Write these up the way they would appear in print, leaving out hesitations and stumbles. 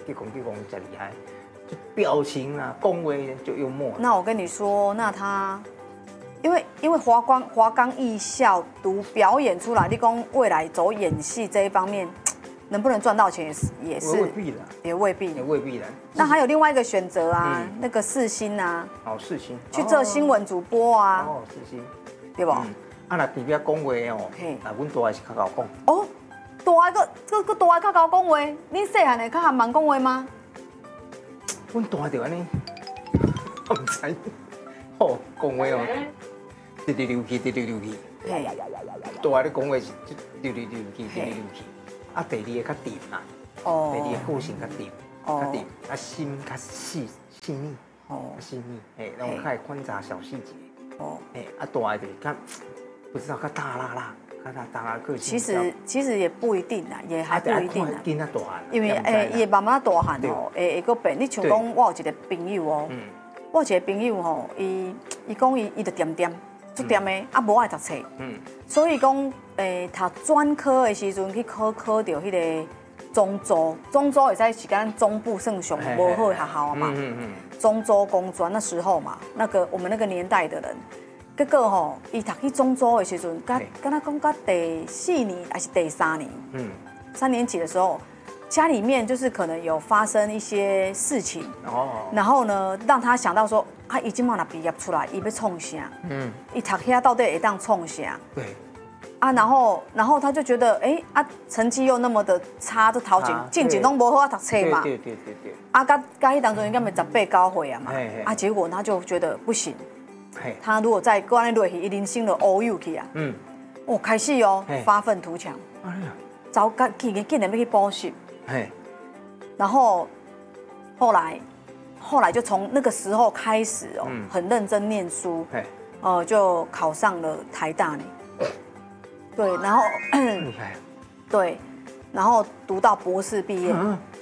结棍真厉害，就表情啊，恭维就幽默。 那我跟你说，那他因为华冈艺校读表演出来，立功未来走演戏这一方面，能不能赚到钱也是未必的， 也未必， 也未必的。 那还有另外一个选择啊，那个世新啊， 哦，世新去做新闻主播啊， 哦，世新， 对不？ 啊，那代表讲话哦，那阮大个是较敖讲。 哦，大个大个较敖讲话，你细汉的较含慢讲话吗？ 阮大就安尼，我唔知。哦，讲话哦，直直流去，直直流去。 嘿， 大咧讲话是直直流去，直直流去。啊，第二个较甜啦， 哦， 第二个个性较甜，较甜，啊心较细腻， 哦， 细腻，哎，然后较会观察小细节， 哦， 哎，啊大个就是较不知道较大啦啦，较大啦个性。 其实也不一定啦，也还不一定啦。 囡仔大汉， 因为伊会慢慢大汉哦，会个变。你像讲，我有一个朋友哦，我有一个朋友吼，伊讲伊就点点，足点的，啊无爱读册，所以讲读专科的时阵去考到迄个中州会使是咱中部算上无好的学校嘛，中州工专那时候嘛，我们那个年代的人，结果吼，伊读去中州的时阵，敢若讲到第4年还是第3年，3年级的时候。家里面就是可能有发生一些事情，然后呢，让他想到说，他已经嘛毕业出来，伊要创啥？伊读遐到底会当创啥？ 对。 啊，然后他就觉得，成绩又那么的差，这头前拢无好啊读册嘛。 对。 啊，甲迄当中应该咪18、9岁啊嘛。啊，结果他就觉得不行，他如果再搁安尼落去，伊人生就乌有去啊。开始哦，发愤图强，早竟然要去补习。然后后来就从那个时候开始哦，很认真念书，就考上了台大呢。对，然后厉害。 对，然后读到博士毕业，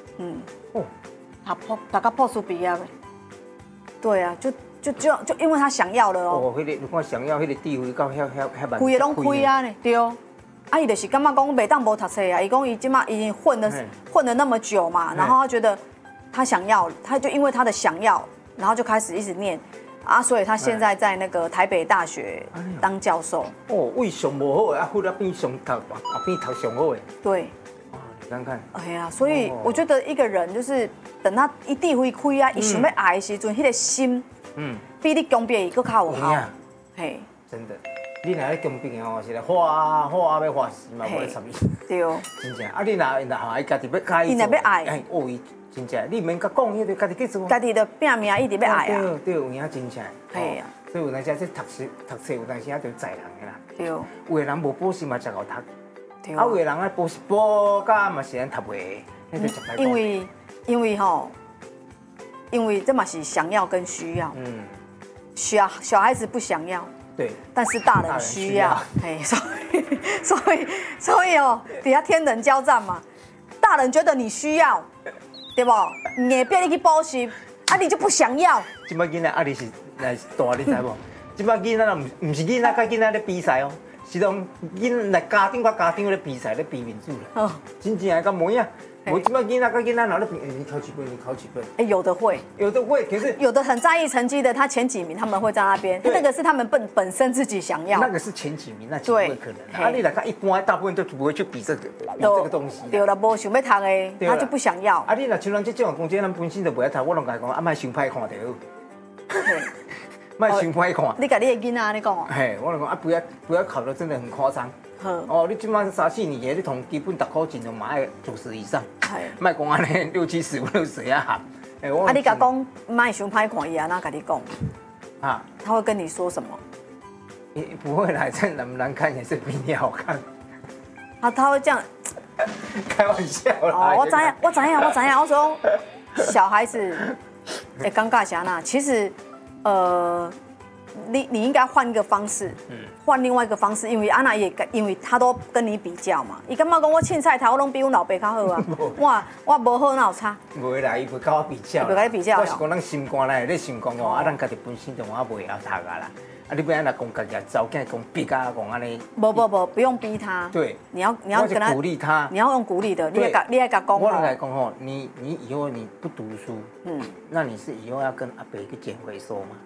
他读博士毕业呗。对啊，就因为他想要了哦。 迄个你看想要迄个地位到遐慢。 开的拢开啊呢，对。啊，伊就是感觉讲袂当无读册啊，伊讲伊即马已经混了那么久嘛，然后他觉得他想要，他就因为他的想要，然后就开始一直念啊，所以他现在在那个台北大学当教授。 哦，位上无好啊，后来变上读，变读上好的。 对。 哇，你看看。 哎呀，所以我觉得一个人就是等他一地位开啊，伊想要爱的时阵，迄个心，比你强逼伊更较有效。嘿， 真的。你若咧强逼吼，是来花要花死嘛，无咧插伊。 对。 真正，啊，你若伊家己要开， 伊若要爱， 伊真正，你免甲讲，伊就家己去做。 家己就拼命一直要爱啊。 对，有影真正。 系啊。 所以有当时这读册有当时啊就宰人的啦。 对。 有的人无补习嘛，真好读。 对。 啊，有的人啊补习补甲嘛是咱读袂，那就食歹。 因为这嘛是想要跟需要。小孩子不想要。对，但是大人需要，所以哦，底下天人交战嘛，大人觉得你需要，对不？硬逼你去补习，啊，你就不想要。 今摆囡仔压力是大，你知无？今摆囡仔唔是囡仔甲囡仔咧比赛哦，是种囡来家长甲家长咧比赛咧比民主啦。真正甲无影。我今摆囡仔跟囡仔哪咧比？你考几分？你考几分？ 有的会，可是有的很在意成绩的，他前几名他们会在那边，那个是他们本身自己想要。 那个是前几名，那不会可能。啊，你来看一般大部分都不会去比这个东西。 对了，无想要读的，他就不想要。 啊，你若像咱这种公司，咱本身就不爱读，我拢甲伊讲，啊，莫想歹看就好。莫想歹看。 你甲你的囡仔你讲哦。 嘿，我讲啊，不要考得真的很夸张。哦，你今晚3、4年级，你从基本读考进，就嘛爱90以上。莫讲安尼6、7、15、60啊。 啊，你甲讲莫想歹看，伊安那甲你讲。啊。他会跟你说什么？ 不会啦，再难不难看也是比你好看。 他会这样。 开玩笑啦。 哦，我知影。我说小孩子，尴尬啥呢？其实，你应该换一个方式，换另外一个方式，因为安娜也因为他都跟你比较嘛，伊感觉讲我凊彩头我拢比阮老爸较好啊，我无好哪有差？ 袂啦，伊袂甲我比较， 袂甲你比较， 我是讲咱心肝咧，你心肝哦，啊，咱家己本身就我袂晓读啊啦， 啊，你不要来讲家己早囝讲逼啊，讲安尼。 不用逼他。 对， 你要我跟他鼓励他， 你要用鼓励的，你要讲我来讲吼，你以后你不读书，那你是以后要跟阿北去捡回收吗？